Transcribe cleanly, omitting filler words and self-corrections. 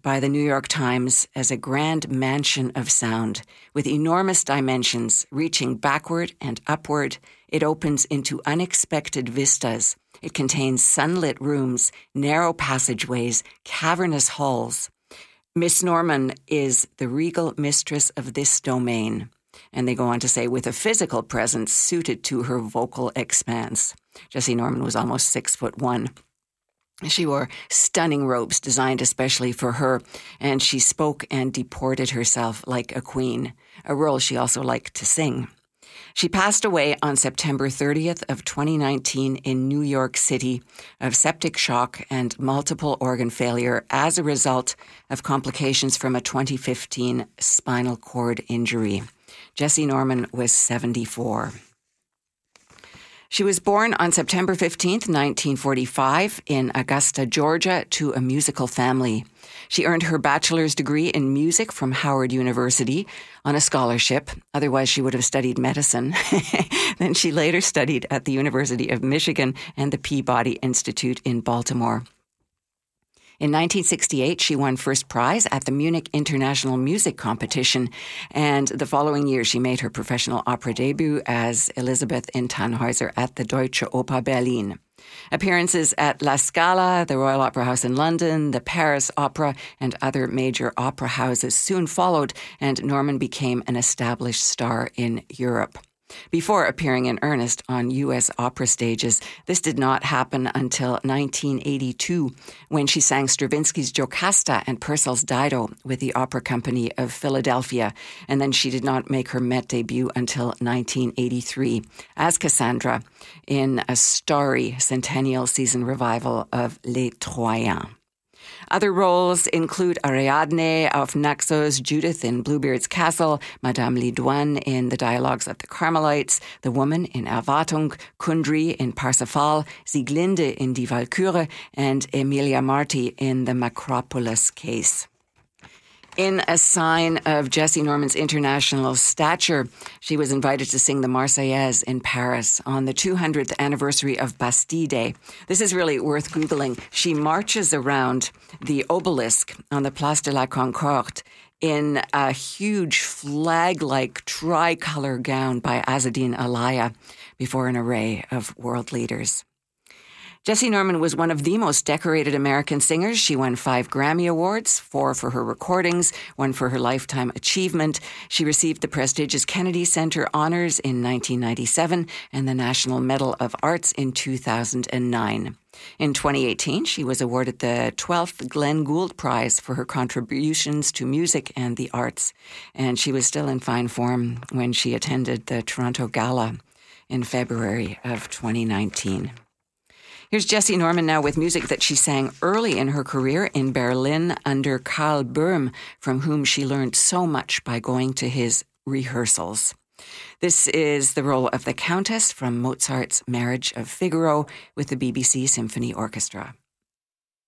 by the New York Times as a grand mansion of sound with enormous dimensions reaching backward and upward. It opens into unexpected vistas. It contains sunlit rooms, narrow passageways, cavernous halls. Miss Norman is the regal mistress of this domain. And they go on to say, with a physical presence suited to her vocal expanse. Jessie Norman was almost 6'1". She wore stunning robes designed especially for her, and she spoke and deported herself like a queen, a role she also liked to sing. She passed away on September 30th of 2019 in New York City of septic shock and multiple organ failure as a result of complications from a 2015 spinal cord injury. Jessie Norman was 74. She was born on September 15th, 1945 in Augusta, Georgia, to a musical family. She earned her bachelor's degree in music from Howard University on a scholarship. Otherwise, she would have studied medicine. Then she later studied at the University of Michigan and the Peabody Institute in Baltimore. In 1968, she won first prize at the Munich International Music Competition, and the following year she made her professional opera debut as Elisabeth in Tannhäuser at the Deutsche Oper Berlin. Appearances at La Scala, the Royal Opera House in London, the Paris Opera, and other major opera houses soon followed, and Norman became an established star in Europe. Before appearing in earnest on U.S. opera stages, this did not happen until 1982, when she sang Stravinsky's Jocasta and Purcell's Dido with the Opera Company of Philadelphia, and then she did not make her Met debut until 1983 as Cassandra in a starry centennial season revival of Les Troyens. Other roles include Ariadne auf Naxos, Judith in Bluebeard's Castle, Madame Lidoine in The Dialogues of the Carmelites, The Woman in Erwartung, Kundry in Parsifal, Sieglinde in Die Walküre, and Emilia Marti in The Macropolis Case. In a sign of Jessie Norman's international stature, she was invited to sing the Marseillaise in Paris on the 200th anniversary of Bastille Day. This is really worth Googling. She marches around the obelisk on the Place de la Concorde in a huge flag-like tricolor gown by Azzedine Alaïa before an array of world leaders. Jessie Norman was one of the most decorated American singers. She won 5 Grammy Awards, 4 for her recordings, 1 for her Lifetime Achievement. She received the prestigious Kennedy Center Honors in 1997 and the National Medal of Arts in 2009. In 2018, she was awarded the 12th Glenn Gould Prize for her contributions to music and the arts. And she was still in fine form when she attended the Toronto Gala in February of 2019. Here's Jessie Norman now with music that she sang early in her career in Berlin under Karl Böhm, from whom she learned so much by going to his rehearsals. This is the role of the Countess from Mozart's Marriage of Figaro with the BBC Symphony Orchestra.